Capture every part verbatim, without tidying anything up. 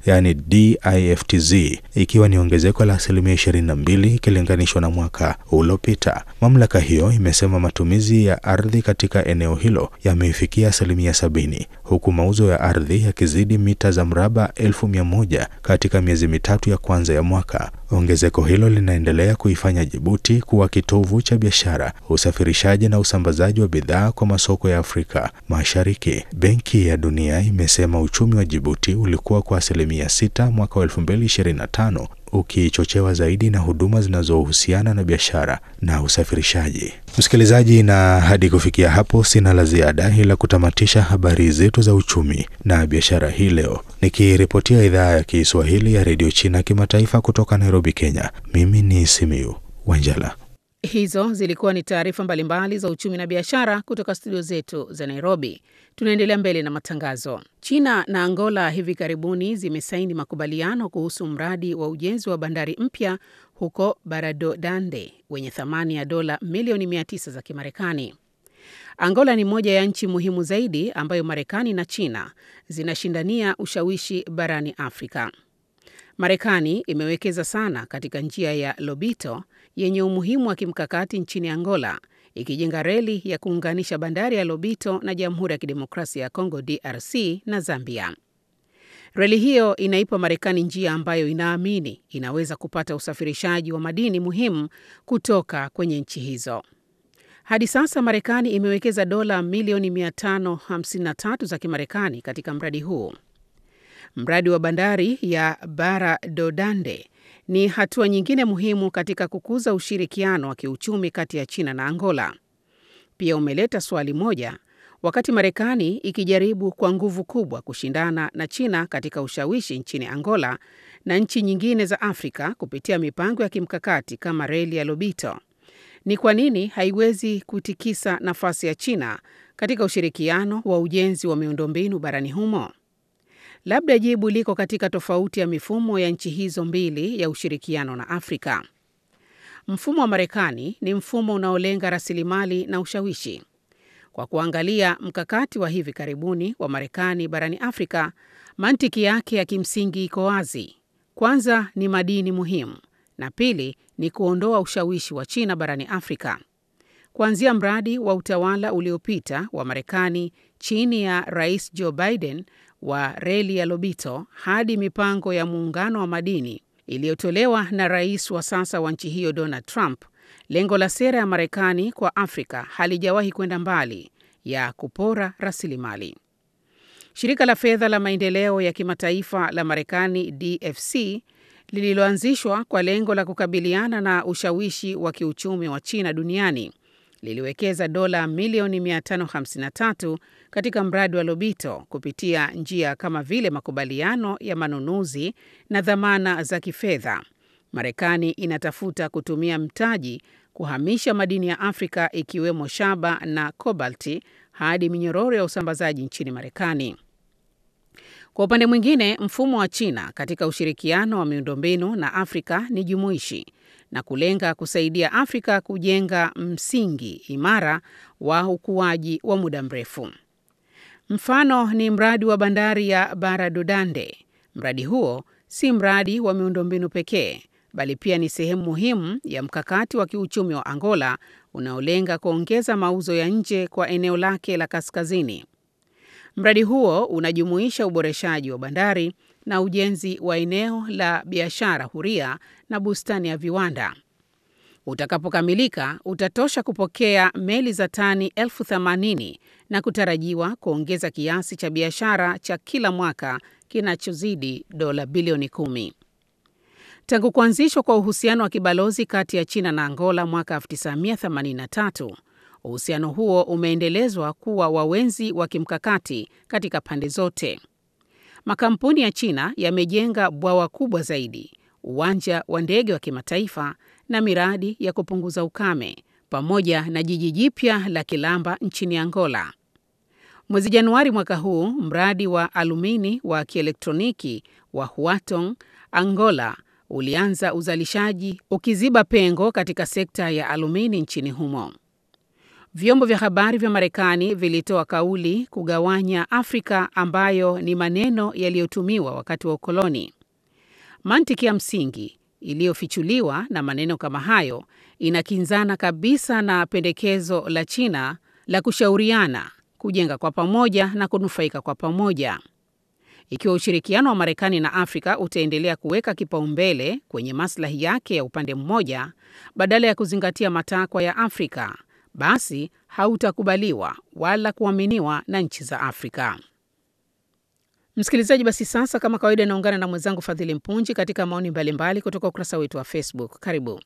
yani D I F T Z, ikiwa ni ongezeko la asilimia ishirini na mbili ikilinganishwa na mwaka uliopita. Mamlaka hiyo imesema matumizi ya ardhi katika eneo hilo yamefikia asilimia sabini, huku mauzo ya ardhi yakizidi mita za mraba elfu mia moja katika miezi mitatu ya kwanza ya mwaka. Ongezeko hilo linaendelea kuifanya Djibouti kuwa kitovu cha biashara, usafirishaji na usambazaji wa bidhaa kwa masoko ya Afrika Mashariki. Benki ya Dunia imesema uchumi wa Djibouti ulikuwa kwa asilimia sita mwaka wa elfu mbili ishirini na tano, ukichochewa zaidi na huduma zinazohusiana na biashara na usafirishaji. Msikilizaji, na hadi kufikia hapo sina la ziada ila kutamatisha habari zetu za uchumi na biashara hii leo. Nikiripotia idhaa ya Kiswahili ya Radio China Kimataifa kutoka Nairobi, Kenya. Mimi ni Simiyu Wanjala. Hizo zilikuwa ni taarifa mbalimbali za uchumi na biashara kutoka studio zetu za Nairobi. Tunaendelea mbele na matangazo. China na Angola hivi karibuni zimesaini makubaliano kuhusu mradi wa ujenzi wa bandari mpya huko Baradodande wenye thamani ya dola milioni mia tisa za Kimarekani. Angola ni moja ya nchi muhimu zaidi ambayo Marekani na China zinashindania ushawishi barani Afrika. Marekani imewekeza sana katika njia ya Lobito yenye umuhimu wa kimkakati nchini Angola, ikijenga reli ya kuunganisha bandari ya Lobito na Jamhuri ya Kidemokrasia ya Kongo D R C na Zambia. Reli hiyo inaipa Marekani njia ambayo inaamini inaweza kupata usafirishaji wa madini muhimu kutoka kwenye nchi hizo. Hadi sasa Marekani imewekeza dola milioni mia tano hamsini na tatu za Kimarekani katika mradi huu. Mradi wa bandari ya Baradodande ni hatua nyingine muhimu katika kukuza ushirikiano wa kiuchumi kati ya China na Angola. Pia umeleta swali moja, wakati Marekani ikijaribu kwa nguvu kubwa kushindana na China katika ushawishi nchini Angola na nchi nyingine za Afrika kupitia mipango ya kimkakati kama reli ya Lobito, ni kwa nini haiwezi kutikisa nafasi ya China katika ushirikiano wa ujenzi wa miundombinu barani humo? Labda jibu liko katika tofauti ya mifumo ya nchi hizo mbili ya ushirikiano na Afrika. Mfumo wa Marekani ni mfumo unaolenga rasilimali na ushawishi. Kwa kuangalia mkakati wa hivi karibuni wa Marekani barani Afrika, mantiki yake ya kimsingi iko wazi. Kwanza ni madini muhimu, na pili ni kuondoa ushawishi wa China barani Afrika. Kuanzia mradi wa utawala uliopita wa Marekani chini ya Rais Joe Biden wa reli ya Lobito hadi mipango ya muungano wa madini iliyotolewa na rais wa sasa wa nchi hiyo Donald Trump, lengo la sera ya Marekani kwa Afrika halijawahi kwenda mbali ya kupora rasilimali. Shirika la fedha la maendeleo ya kimataifa la Marekani D F C lililoanzishwa kwa lengo la kukabiliana na ushawishi wa kiuchumi wa China duniani liliwekeza dola milioni mia tano hamsini na tatu katika mradi wa Lobito kupitia njia kama vile makubaliano ya manunuzi na dhamana za kifedha. Marekani inatafuta kutumia mtaji kuhamisha madini ya Afrika ikiwemo shaba na kobalti hadi minyororo ya usambazaji nchini Marekani. Kwa upande mwingine, mfumo wa China katika ushirikiano wa miundombinu na Afrika ni jumuishi na kulenga kusaidia Afrika kujenga msingi imara wa ukuaji wa muda mrefu. Mfano ni mradi wa bandari ya Baradodande. Mradi huo si mradi wa miundombinu pekee, bali pia ni sehemu muhimu ya mkakati wa kiuchumi wa Angola unaolenga kuongeza mauzo ya nje kwa eneo lake la kaskazini. Mradi huo unajumuisha uboreshaji wa bandari na ujenzi wa eneo la biashara huria na bustani ya viwanda. Utakapokamilika, utatosha kupokea meli za tani elfu themanini na kutarajiwa kuongeza kiasi cha biashara cha kila mwaka kinachozidi dola bilioni kumi. Tangu kuanzishwa kwa uhusiano wa kibalozi kati ya China na Angola mwaka elfu tisa mia themanini na tatu, uhusiano huo umeendelezwa kuwa wawenzi wa kimkakati katika pande zote. Makampuni ya China yamejenga bwawa kubwa zaidi, uwanja wa ndege wa kimataifa na miradi ya kupunguza ukame, pamoja na jiji jipya la Kilamba nchini Angola. Mwezi Januari mwaka huu, mradi wa alumini wa kielektroniki wa Huatong, Angola, ulianza uzalishaji ukiziba pengo katika sekta ya alumini nchini humo. Vyombo vya habari vya Marekani vilitoa kauli kugawanya Afrika, ambayo ni maneno yaliyotumiwa wakati wa ukoloni. Mantiki ya msingi iliyofichuliwa na maneno kama hayo inakinzana kabisa na pendekezo la China la kushauriana, kujenga kwa pamoja na kunufaika kwa pamoja. Ikiwa ushirikiano wa Marekani na Afrika utaendelea kuweka kipaumbele kwenye maslahi yake ya upande mmoja badala ya kuzingatia matakwa ya Afrika, basi hautakubaliwa wala kuaminiwa na nchi za Afrika. Msikilizaji, basi sasa kama kawaida naungana na mwenzangu Fadhili Mpunji katika maoni mbalimbali kutoka ukurasa wetu wa Facebook. Karibu.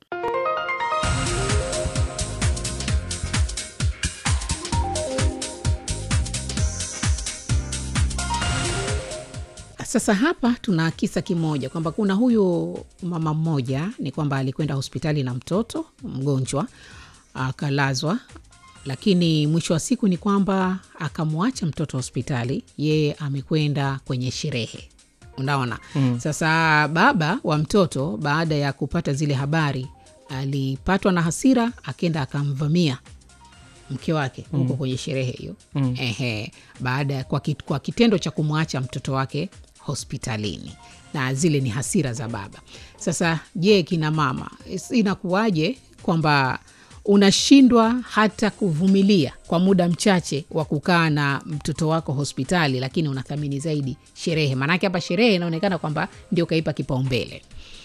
Sasa hapa tuna kisa kimoja kwamba kuna huyu mama mmoja, ni kwamba alikwenda hospitali na mtoto mgonjwa akalazwa, lakini mwisho wa siku ni kwamba akamwacha mtoto hospitali, yeye amekwenda kwenye sherehe. Unaona? Mm. Sasa baba wa mtoto baada ya kupata zile habari alipatwa na hasira, akaenda akamvamia mke wake huko mm. kwenye sherehe hiyo. Mm. Ehe, baada kwa, kit, kwa kitendo cha kumwacha mtoto wake hospitalini, na zile ni hasira za baba. Sasa je, kina mama inakuwaje kwamba unashindwa hata kuvumilia kwa muda mchache wa kukaa na mtoto wako hospitali, lakini unathamini zaidi sherehe? Maana hapa sherehe inaonekana kwamba ndio kaipa kipaumbele.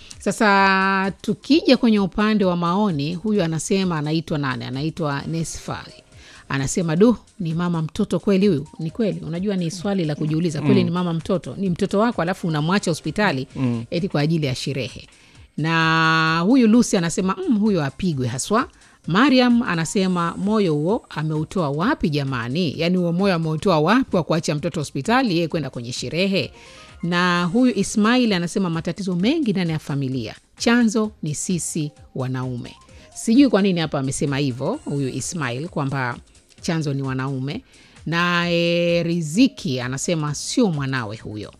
Sasa tukija kwenye upande wa maoni, huyu anasema, anaitwa nane, anaitwa Nesfali. Anasema du, ni mama mtoto kweli huyu? Ni kweli, unajua ni swali la kujiuliza, kweli mm. ni mama mtoto? Ni mtoto wako alafu unamwacha hospitali mm. eti kwa ajili ya sherehe. Na huyu Lucy anasema mm, huyo apigwe haswa. Mariam anasema moyo huo ameutoa wapi jamani? Yaani huo moyo ameutoa wapi wa kuacha mtoto hospitali yeye kwenda kwenye sherehe? Na huyu Ismail anasema matatizo mengi ndani ya familia, chanzo ni sisi wanaume. Sijui kwa nini hapa amesema hivyo huyu Ismail kwamba chanzo ni wanaume. Na e, Riziki anasema sio mwanawe huyo.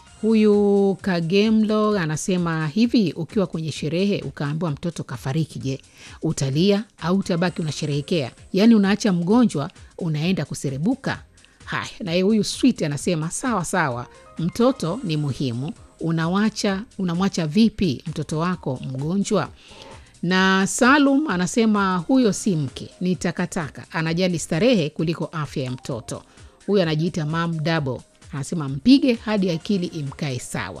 Huyu Kagemlo anasema hivi, ukiwa kwenye sherehe ukaambiwa mtoto kafariki, je, utalia au utabaki unasherehekea? Yaani unaacha mgonjwa unaenda kuserebuka? Hai, na huyu Sweet anasema sawa sawa, mtoto ni muhimu, unawacha unamwacha vipi mtoto wako mgonjwa? Na Salum anasema huyo si mke, ni takataka, anajali starehe kuliko afya ya mtoto. Huyu anajiita Mam Double, anasema mpige hadi akili imkae sawa.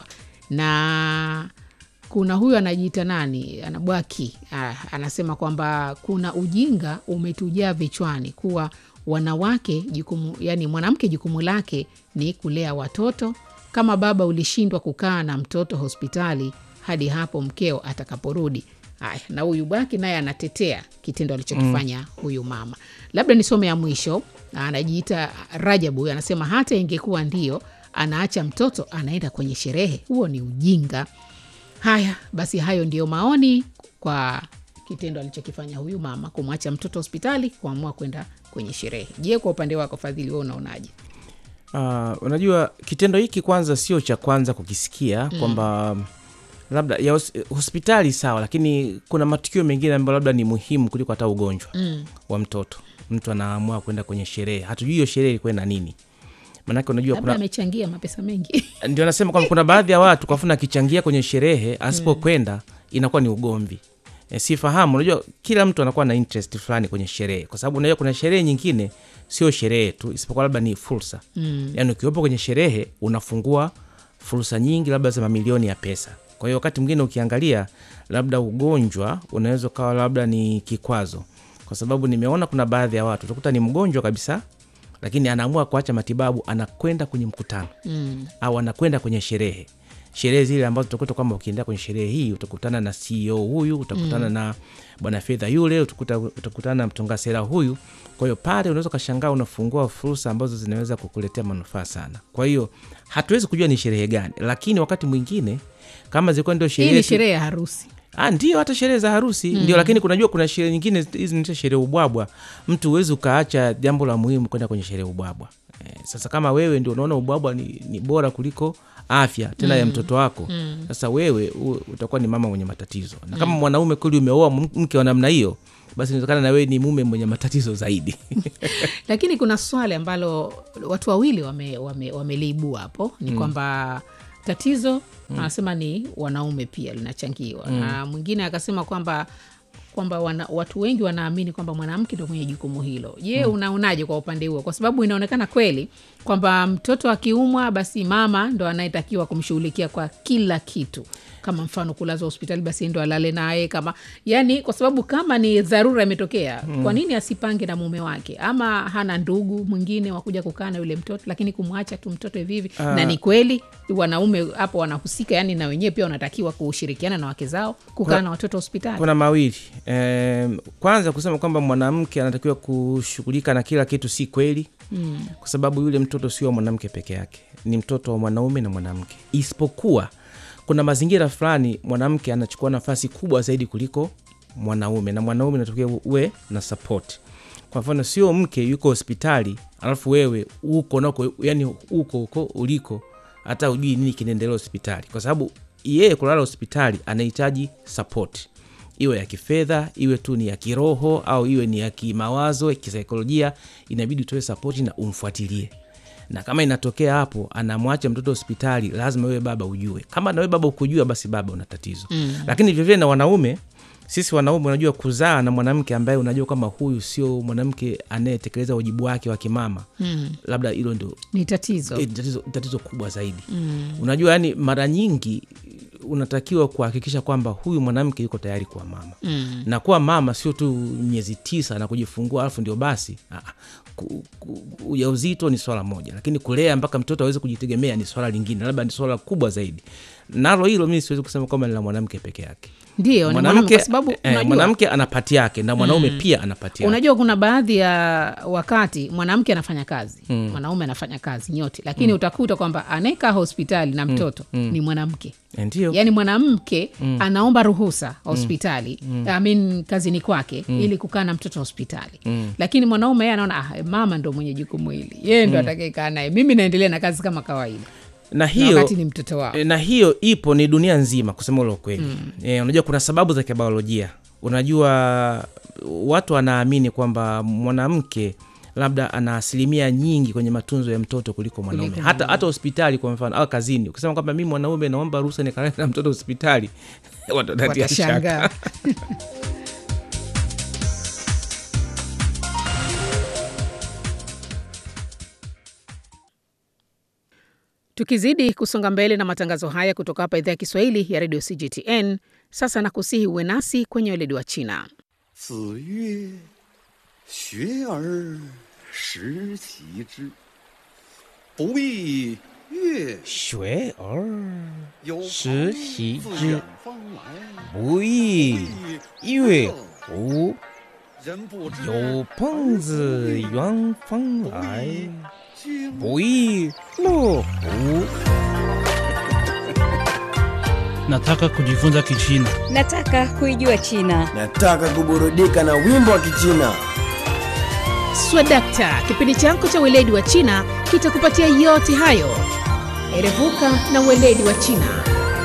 Na kuna huyu anajiita nani, Anabwaki, anasema kwamba kuna ujinga umetujaa vichwani kuwa wanawake jukumu, yani mwanamke jukumu lake ni kulea watoto. Kama baba ulishindwa kukaa na mtoto hospitali hadi hapo mkeo atakaporudi. Haya, na huyu Baki naye anatetea kitendo alichokifanya mm. huyu mama. Labda nisome ya mwisho, anajiita Rajabu, anasema hata ingekuwa ndio anaacha mtoto anaenda kwenye sherehe, huo ni ujinga. Haya, basi hayo ndio maoni kwa kitendo alichokifanya huyu mama, kumwacha mtoto hospitali kuamua kwenda kwenye sherehe. Je, kwa upande wako Fadhili, wewe unaonaje? Uh, unajua kitendo hiki kwanza sio cha kwanza kukisikia mm. kwamba labda ya hospitali sawa, lakini kuna matukio mengine ambayo labda ni muhimu kuliko hata ugonjwa mm. wa mtoto. Mtu anaamua kwenda kwenye sherehe, hatujui hiyo sherehe ilikuwa na nini. Maana unajua kuna amechangia mapesa mengi. Ndio nasema kwamba kuna baadhi ya watu kwa funa akichangia kwenye sherehe asipokwenda mm. inakuwa ni ugomvi. E, sifahamu, unajua kila mtu anakuwa na interest fulani kwenye sherehe, kwa sababu unajua kuna sherehe nyingine sio sherehe tu, isipokuwa labda ni fursa. Mm. Yaani ukiwepo kwenye sherehe unafungua fursa nyingi, labda za mamilioni ya pesa. Kwa hiyo wakati mwingine ukiangalia labda ugonjwa unaweza kawa labda ni kikwazo, kwa sababu nimeona kuna baadhi ya watu utakuta ni mgonjwa kabisa, lakini anaamua kuacha matibabu, anakwenda kwenye mkutano mm. au anakwenda kwenye sherehe. Sherehe zile ambazo utakuta kwamba ukienda kwenye sherehe hii utakutana na C E O huyu, utakutana mm. na bwana fedha yule, utakuta utakutana na mtunga sera huyu. Kwa hiyo pale unaweza kashangaa unafungua fursa ambazo zinaweza kukuletea manufaa sana. Kwa hiyo hatuwezi kujua ni sherehe gani, lakini wakati mwingine kama zilikuwa ndio sherehe, hii ni sherehe ya harusi. Ah, ndio, hata sherehe za harusi mm. ndio, lakini kunajua kuna sherehe nyingine hizi ni sherehe ubwabwa. Mtu uwezi ukaacha jambo la muhimu kwenda kwenye sherehe ubwabwa. Eh, sasa kama wewe ndio unaona ubwabwa ni, ni bora kuliko afya tena mm. ya mtoto wako mm. sasa wewe u, utakuwa ni mama mwenye matatizo. Na kama mm. mwanaume kweli umeoa mke wa namna hiyo, basi inawezekana na wewe ni mume mwenye matatizo zaidi. Lakini kuna swali ambalo watu wawili wame wame wameliibua hapo ni mm. kwamba tatizo mm. anasema ni wanaume pia linachangiwa. Mm. Na mwingine akasema kwamba kwamba wana, watu wengi wanaamini kwamba mwanamke ndio mwenye jukumu hilo. Je, mm. unaonaje kwa upande huo? Kwa sababu inaonekana kweli kwamba mtoto akiumwa basi mama ndo anayetakiwa kumshughulikia kwa kila kitu. Kama mfano kulazwa hospitali basi ndo alale naye, kama yani kwa sababu kama ni dharura imetokea, mm. kwa nini asipange na mume wake? Ama hana ndugu mwingine wakuja kukaa na yule mtoto, lakini kumwacha tu mtoto hivi hivi. Uh. Na ni kweli wanaume hapo wanahusika, yani na wenyewe pia wanatakiwa kushirikiana na wake zao kukaa na watoto hospitali. Kuna mawili. Eh, kwanza kusema kwamba mwanamke anatakiwa kushughulika na kila kitu si kweli. Mm. Kwa sababu yule mtoto sio mwanamke peke yake, ni mtoto wa mwanaume na mwanamke. Isipokuwa kuna mazingira fulani mwanamke anachukua nafasi kubwa zaidi kuliko mwanaume, na mwanaume anatakiwa uwe na support. Kwa mfano sio mke yuko hospitali alafu wewe uko nako, yani uko uko uliko hata hujui nini kinaendelea hospitali, kwa sababu yeye kulala hospitali anahitaji support, iwe ya kifedha, iwe tu ni ya kiroho, au iwe ni ya kimawazo, ya kisaikolojia. Inabidi utoe support na umfuatilie. Na kama inatokea hapo anamwacha mtoto hospitali, lazima wewe baba ujue. Kama na wewe baba ukujua, basi baba una tatizo. Mm. Lakini vile vile na wanaume, sisi wanaume unajua kuzaa na mwanamke ambaye unajua kama huyu sio mwanamke anayetekeleza wajibu wake wa kimama. Mm. Labda hilo ndio ni tatizo. E, tatizo tatizo kubwa zaidi. Mm. Unajua yani mara nyingi unatakiwa kuhakikisha kwamba huyu mwanamke yuko tayari kuwa mama. Mm. Na kuwa mama sio tu miezi tisa na kujifungua alafu ndio basi. Ujauzito ni swala moja, lakini kulea mpaka mtoto aweze kujitegemea ni swala lingine, labda ni swala kubwa zaidi. Nalo hilo mimi siwezi kusema kama ni la mwanamke peke yake. Ndio, ni mwanamke kwa sababu eh, unajua mwanamke ana pati yake na mwanaume mm. pia ana pati yake. Unajua kuna baadhi ya wakati mwanamke anafanya kazi, mm. mwanaume anafanya kazi nyote, lakini mm. utakuta kwamba anaeka hospitali na mtoto mm. ni mwanamke. Ndio. Yaani mwanamke mm. anaomba ruhusa hospitali, mm. I mean kazini kwake mm. ili kukaa na mtoto hospitali. Mm. Lakini mwanaume yeye anaona ah, mama ndo mwenye jukumu hili. Yeye ndo mm. atakayekaa naye. Mimi naendelea na kazi kama kawaida. Na hiyo, na wakati ni mtoto wao. Na hiyo ipo ni dunia nzima kusema ule kweli. Mm. E, unajua kuna sababu za kibiolojia. Unajua watu wanaamini kwamba mwanamke labda ana asilimia nyingi kwenye matunzo ya mtoto kuliko mwanaume. Kuliko hata hata hospitali kwa mfano au kazini. Ukisema kwamba mimi mwanaume naomba ruhusa nikae na mtoto hospitali, watu watashangaa. Tukizidi kusonga mbele na matangazo haya kutoka hapa idhaa ya Kiswahili ya Radio C G T N, sasa nakusihi uwe nasi kwenye weledi wa China. Ziyue, xue er, shi qi zhi. Bu yi yue, xue er, shi qi zhi. Bu yi yue wu, 有朋自远方来，不亦乐乎。 Nataka kujifunza Kichina. Nataka kuijua China. Nataka kuburudika na wimbo wa Kichina. Swadakta, kipindi chako cha weledi wa China kitakupatia yote hayo. Erevuka na weledi wa China.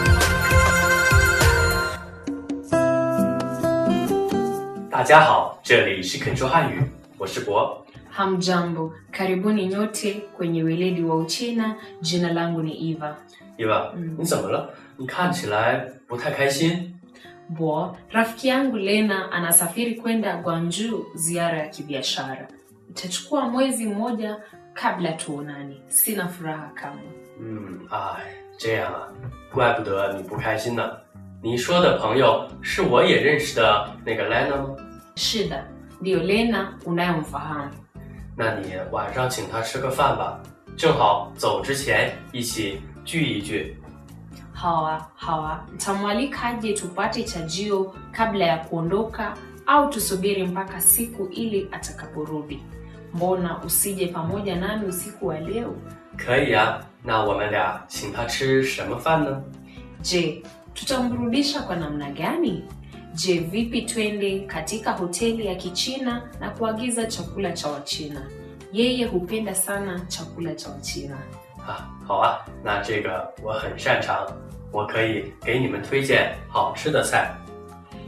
大家好，这里是肯说汉语，我是博。 Hamjambo, karibuni nyote kwenye weledi wa Uchina. Jina langu ni Eva. Eva, 你怎么了？你看起来不太开心。 Bo, rafiki yangu Lena anasafiri kwenda Guangzhou ziara ya kibiashara. Itachukua mwezi mmoja kabla tuonane. Sina furaha kama. 嗯，哎，这样啊，怪不得你不开心呢。你说的朋友是我也认识的那个 Lena 吗？ 是的，ndio Lena unayomfahamu. 那你晚上请他吃个饭吧，正好走之前一起聚一聚。 Hawa, hawa, nitamwalika aje tupate chajio kabla ya kuondoka au tusubiri mpaka siku ili atakaporudi. Mbona usije pamoja nami usiku wa leo? 可以啊，那我们俩请他吃什么饭呢？ Je, tutamburudisha kwa namna gani? Je, vipi twende katika hoteli ya Kichina na kuagiza chakula cha Wachina? Yeye hupenda sana chakula cha Wachina. 啊，好啊，那这个我很擅长，我可以给你们推荐好吃的菜。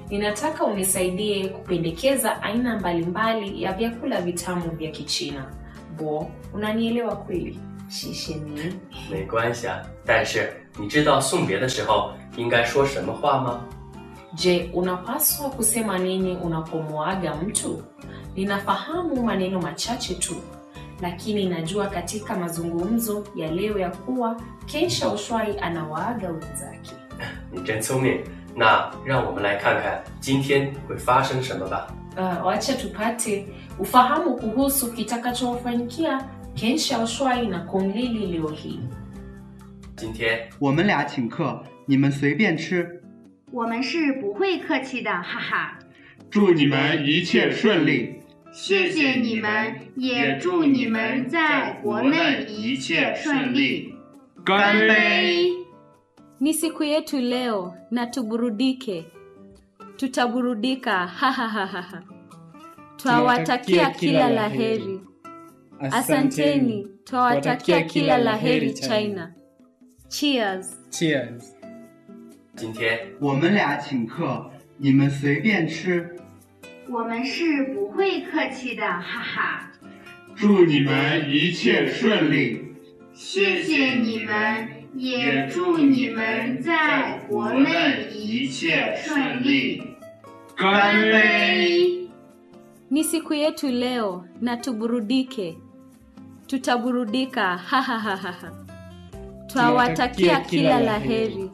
ninataka unisaidie kupendekeza aina mbalimbali ya vyakula vitamu vya Kichina. Bo, unanielewa kweli? Shisheni. 没关系啊，但是你知道送别的时候应该说什么话吗？ Je, unapaswa kusema nini unapomuaga mtu? Ninafahamu maneno machache tu, lakini najua katika mazungumzo ya leo ya kuwa Ken Shaoxuai anawaaga wenzake. 你真聪明，那让我们来看看今天会发生什么吧。 Uh, wacha tupate ufahamu kuhusu kitakachowafanyikia Ken Shaoxuai na Kong Lili leo hii. 今天我们俩请客，你们随便吃。 我们是不会客气的，哈哈。 祝你们一切顺利。 谢谢你们，也祝你们在国内一切顺利。 干杯！ Ni siku yetu leo na tuburudike. Tutaburudika, ha ha ha ha. Twawatakia kila laheri. Asanteni, twawatakia kila laheri China. Cheers. Cheers. 今天我们俩请客，你们随便吃。 我们是不会客气的，哈哈。 祝你们一切顺利。 谢谢你们，也祝你们在国内一切顺利。 干杯！ Ni siku yetu leo na tuburudike. Tutaburudika, ha ha ha ha. Twawatakia kila laheri.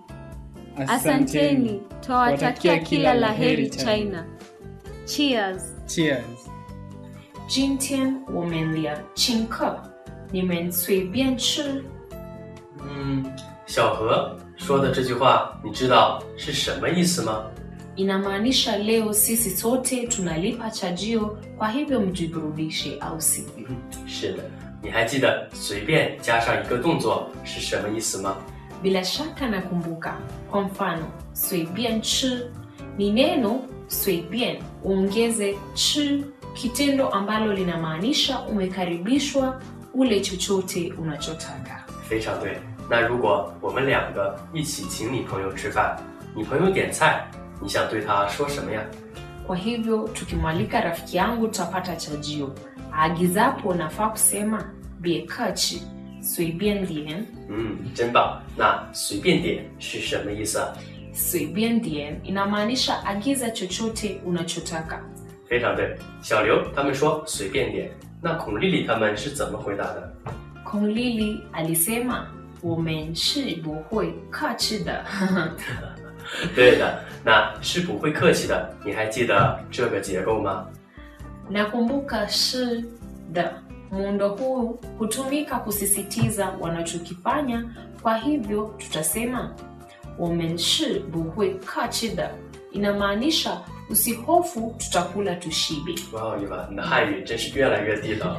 Asanteni, twawatakia kila laheri China. Cheers. Cheers. 今天我们俩请客，你们随便吃。 嗯，小何说的这句话你知道是什么意思吗？ Inamaanisha leo sisi sote tunalipa chajio, kwa hivyo mjiburudishe au sivyo? 是的，你还记得随便加上一个动作是什么意思吗？ Bila shaka nakumbuka. Kwa mfano, 随便吃 ni neno 随便 uongeze 吃 kitendo ambalo linamaanisha umekaribishwa ule chochote unachotaka. 非常对。那如果我们两个一起请你朋友吃饭，你朋友点菜，你想对他说什么呀？ Kwa hivyo tukimwalika rafiki yangu tutapata chajio. Aagizapo nafaa kusema 别客气 随便点。 嗯，真棒。那随便点是什么意思啊？ 随便点 inamaanisha agiza chochote unachotaka. 非常对。小刘他们说随便点，那孔丽丽他们是怎么回答的？ Kong Lili alisema 我们是不会客气的。 对的，那是不会客气的。你还记得这个结构吗？ Nakumbuka shi da. Muundo huu hutumika kusisitiza wanachokifanya, kwa hivyo tutasema 我们是不会客气的 inamaanisha usihofu tutakula tushibe. Wow, Eva, 你的汉语真是越来越地道。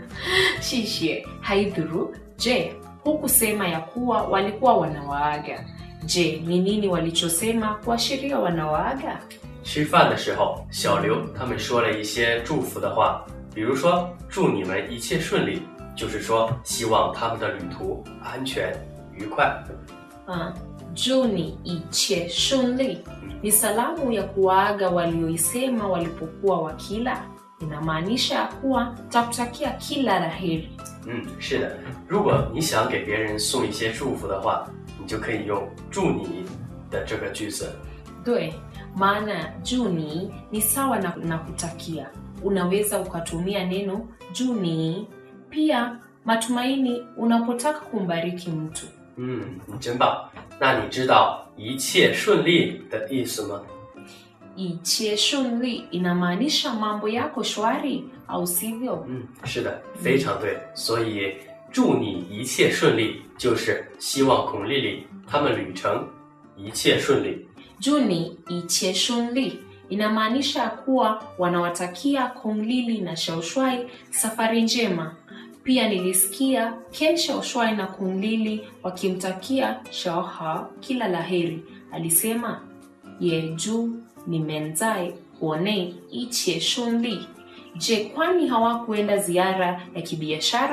Shishie, haidhuru. Je, hukusema ya kuwa walikuwa wanawaaga? Je, ni nini walichosema kuashiria wanawaaga? 吃饭的时候，小刘他们说了一些祝福的话，比如说祝你们一切顺利，就是说希望他们的旅途安全愉快。 嗯，祝你一切顺利 ni salamu ya kuwaaga walioisema walipokuwa wakila. Inamaanisha kuwa takutakia kila laheri. 嗯，是的。如果你想给别人送一些祝福的话，你就可以用祝你的这个句子。 对， maana juni ni sawa na, na kutakia. Unaweza ukatumia neno juni pia matumaini unapotaka kumbariki mtu. 嗯，你真棒。那你知道一切顺利的意思吗？ 一切顺利 inamaanisha mambo yako shwari au sivyo? 嗯，是的，非常对。所以祝你一切顺利，就是希望孔丽丽他们旅程一切顺利。 Juni iche shunli inamaanisha kuwa wanawatakia Kong Lili na Shaoxuai safari njema. Pia nilisikia Ken Shaoxuai na Kong Lili wakimtakia Shaoha kila laheri. Alisema, ye ju ni menzai one iche shunli. Je, kwani hawakuenda ziara ya kibiashara?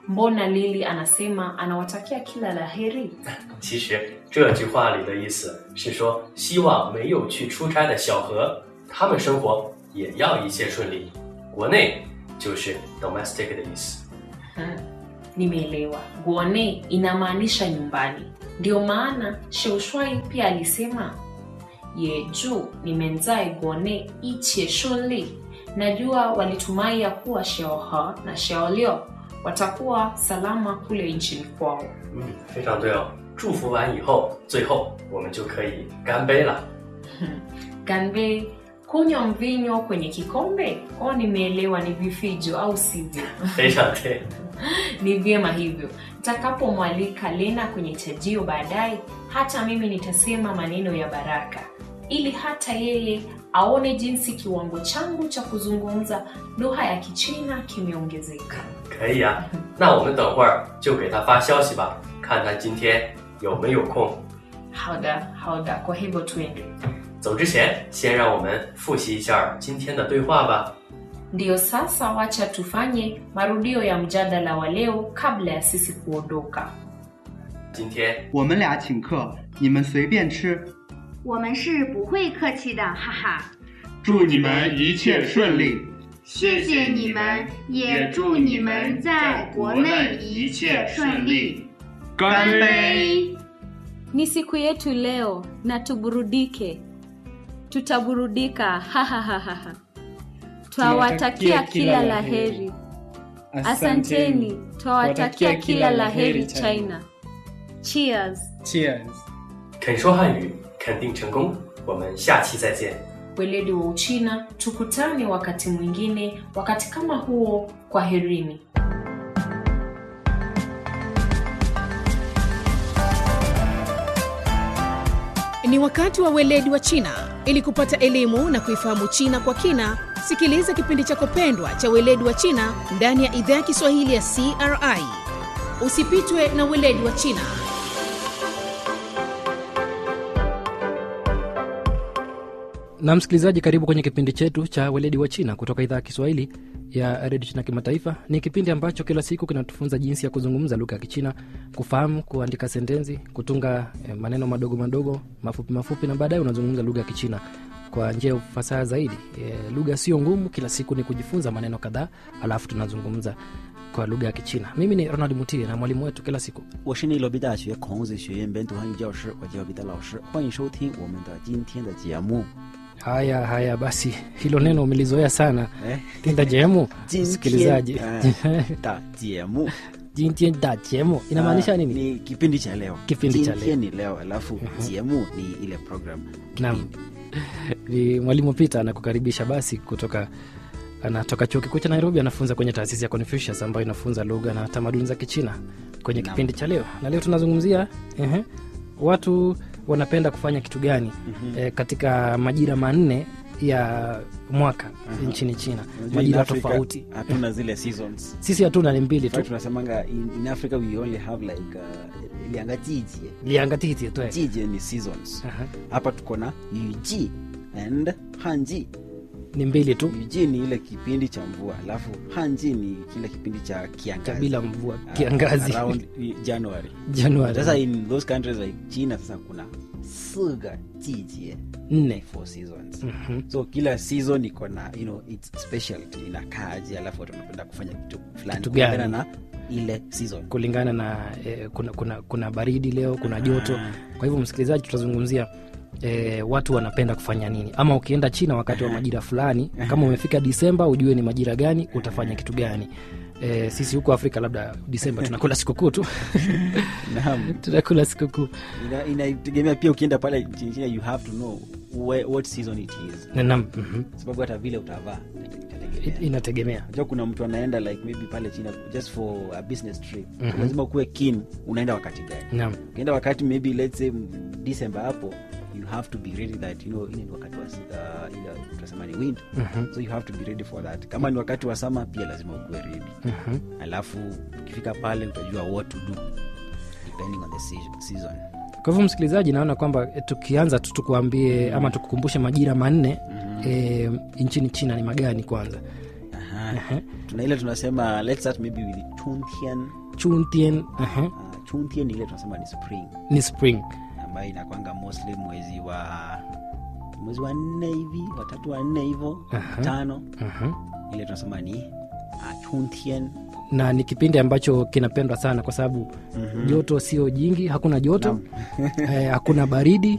mbona Lily anasema anawatakia kila laheri? 其实这句话里的意思是说，希望没有去出差的小何，他们生活也要一切顺利。国内就是 domestic 的意思。 Hmm, nimeelewa. Guone inamaanisha nyumbani. Ndio maana Sheushwai pia alisema Yeju nimenzae guone ichie shunli. Najua walitumai ya kuwa Sheoha na Sheolio watakuwa salama kule nchini kwao. 嗯，非常对哦。祝福完以后，最后我们就可以干杯了。 Ganbe, kunywa mvinyo kwenye kikombe? O, nimeelewa ni vifijo au sivyo? 非常对。 Ni vyema hivyo. Nitakapomwalika Lena kwenye chajio baadaye, hata mimi nitasema maneno ya baraka, ili hata yeye aone jinsi kiwango changu cha kuzungumza lugha ya Kichina kimeongezeka. 可以啊，那我们等会儿就给他发消息吧，看他今天有没有空。 好的，好的，kwa hivyo tuende. 走之前，先让我们复习一下今天的对话吧。 Ndio sasa wacha tufanye marudio ya mjadala wa leo kabla ya sisi kuondoka. 今天我们俩请客，你们随便吃。 我们是不会客气的，哈哈。 祝你们一切顺利。 谢谢你们，也祝你们在国内一切顺利。 干杯！ Ni siku yetu leo na tuburudike. Tutaburudika, ha ha ha ha. Twawatakia kila laheri. Asanteni, twawatakia kila laheri China. Cheers. Cheers. 肯说汉语，肯定成功。我们下期再见。 Weledi wa Uchina, tukutane wakati mwingine, wakati kama huo, kwaherini. Ni wakati wa weledi wa China. Ili kupata elimu na kuifahamu China kwa kina, sikiliza kipindi chako pendwa cha weledi wa China ndani ya idhaa ya Kiswahili ya C R I. Usipitwe na weledi wa China. Na msikilizaji, karibu kwenye kipindi chetu cha weledi wa China kutoka idhaa ya Kiswahili ya Radio China Kimataifa. Ni kipindi ambacho kila siku kinatufunza jinsi ya kuzungumza lugha ya Kichina, kufahamu kuandika sentensi, kutunga eh, maneno madogo madogo, mafupi mafupi, na baadaye unazungumza lugha ya Kichina kwa njia ya ufasaha zaidi. E, lugha sio ngumu, kila siku ni kujifunza maneno kadhaa alafu tunazungumza kwa lugha ya Kichina. Mimi ni Ronald Mutie na mwalimu wetu kila siku. 我是内罗毕大学孔子学院本土汉语教师，我叫彼得老师，欢迎收听我们的今天的节目。 Haya haya basi, hilo neno umelizoea sana. Eh? Tinda jemu, msikilizaji. Da jemu. Jintian da jemu. Inamaanisha nini? Ni kipindi cha leo. Kipindi cha leo. Jintian ni leo, alafu jemu ni ile program. Naam. Ni mwalimu Peter anakukaribisha basi kutoka anatoka chuo kikuu cha Nairobi, anafunza kwenye taasisi ya Confucius ambayo inafunza lugha na tamaduni za Kichina kwenye kipindi cha leo. Na leo tunazungumzia ehe watu wanapenda kufanya kitu gani mm-hmm. e, katika majira manne ya mwaka uh-huh. nchini China. Ujua majira tofauti. Hatuna zile seasons. Sisi hatuna, ni mbili tu. Tunasemanga in, in Africa we only have like uh, liangatiji. Liangatiji tu. Jiji ni seasons. Hapa uh-huh. tuko na Yuji and Hanji. Ni mbili tu. Yuji ni ile kipindi cha mvua, alafu Hanji ni kile kipindi cha kiangazi. Bila mvua, kiangazi. Uh, around January. January. Sasa in those countries like China sasa kuna siga jiji nne four seasons. Mm-hmm. So kila season iko na you know its specialty, inakaaje, alafu watu wanapenda kufanya kitu fulani kulingana na ile season. Kulingana na eh, kuna kuna kuna baridi leo, kuna joto. Kwa hivyo msikilizaji, tutazungumzia E, watu wanapenda kufanya nini, ama ukienda China wakati wa majira fulani, kama umefika Disemba ujue ni majira gani utafanya kitu gani. E, sisi huko Afrika labda Disemba tunakula sikukuu tu. Naam, tunakula sikukuu. Ina inategemea pia ukienda pale China you have to know where, what season it is. Naam. Mhm. Sababu hata vile utavaa inategemea. Unajua kuna mtu anaenda like maybe pale China just for a business trip. Mm-hmm. Lazima kuwe keen unaenda wakati gani. Naam. Ukienda wakati maybe let's say December hapo, you have to be ready that you know ile wakati wa uh, ile tunasema ni winter. Mm-hmm. So you have to be ready for that. Kama ni wakati wa summer pia lazima ukuwe ready. Mm-hmm. Alafu ukifika pale utajua what to do depending on the season. Kwa hivyo msikilizaji, naona kwamba tukianza tu tukuambie mm-hmm. ama tukukumbushe majira manne mm-hmm. e, nchini China ni magani kwanza. Aha. uh-huh. Tuna ile tunasema let's start maybe with Chuntian. Chuntian, uh-huh. uh, Chuntian ile tunasema ni spring. Ni spring ambayo inakuanga mostly mwezi wa mwezi wa nne hivi, watatu wa nne hivyo, uh-huh. tano. Uh-huh. Ile tunasema ni uh, Chuntian. Na ni kipindi ambacho kinapendwa sana kwa sababu mm-hmm. joto sio jingi, hakuna joto eh, hakuna baridi